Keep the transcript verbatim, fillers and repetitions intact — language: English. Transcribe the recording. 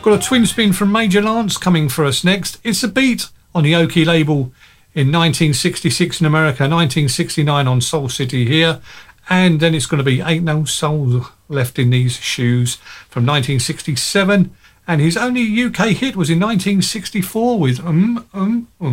Got a twin spin from Major Lance coming for us next. It's a Beat on the Oki label in nineteen sixty-six in America, nineteen sixty-nine on Soul City here, and then it's going to be Ain't No Soul Left in These Shoes from nineteen sixty-seven, and his only U K hit was in nineteen sixty-four with Um Um Um.